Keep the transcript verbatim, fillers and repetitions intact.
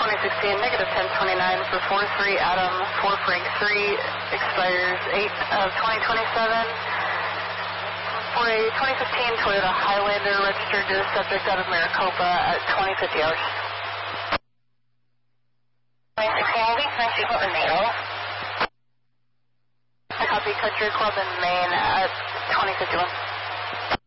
twenty sixteen, negative ten twenty-nine for four three Adam, four Frank three, expires eight of twenty twenty-seven. For a twenty fifteen Toyota Highlander registered to the subject out of Maricopa at twenty fifty hours. twenty sixteen, moving to Country Club in Maine. I copy Country Club in Maine at twenty fifty-one.